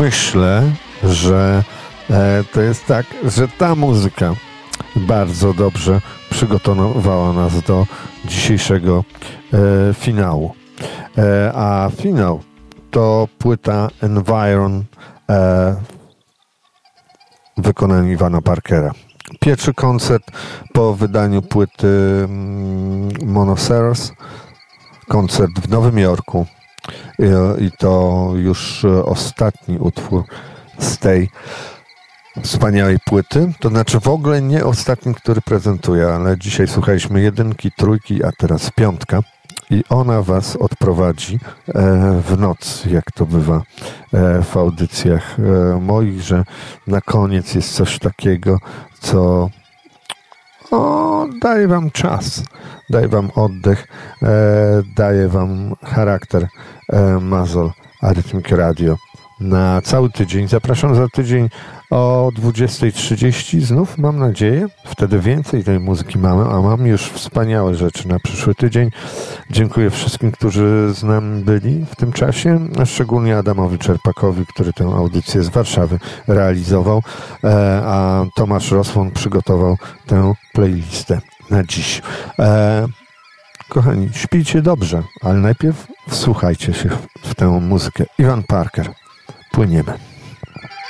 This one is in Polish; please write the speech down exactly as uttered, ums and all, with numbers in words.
myślę, że e, to jest tak, że ta muzyka bardzo dobrze przygotowała nas do dzisiejszego e, finału. E, a finał to płyta Environ e, w wykonaniu Ivana Parkera. Pierwszy koncert po wydaniu płyty Monoceros, koncert w Nowym Jorku i, i to już ostatni utwór z tej wspaniałej płyty, to znaczy w ogóle nie ostatni, który prezentuję, ale dzisiaj słuchaliśmy jedynki, trójki, a teraz piątka i ona was odprowadzi w noc, jak to bywa w audycjach moich, że na koniec jest coś takiego, co o, daje wam czas, daje wam oddech, daje wam charakter Mazol Arytmik Radio na cały tydzień. Zapraszam za tydzień o dwudziestej trzydzieści znów, mam nadzieję. Wtedy więcej tej muzyki mamy, a mam już wspaniałe rzeczy na przyszły tydzień. Dziękuję wszystkim, którzy z nami byli w tym czasie, a szczególnie Adamowi Czerpakowi, który tę audycję z Warszawy realizował, a Tomasz Rosłon przygotował tę playlistę na dziś. Kochani, śpijcie dobrze, ale najpierw wsłuchajcie się w tę muzykę. Ivan Parker. Płyniemy.